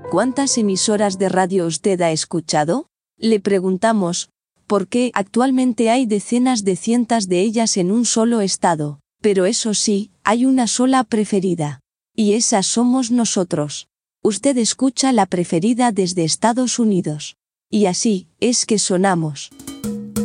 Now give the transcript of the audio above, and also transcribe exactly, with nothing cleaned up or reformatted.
¿Cuántas emisoras de radio usted ha escuchado? Le preguntamos, porque actualmente hay decenas de cientos de ellas en un solo estado, pero eso sí, hay una sola preferida. Y esa somos nosotros. Usted escucha la preferida desde Estados Unidos. Y así es que sonamos.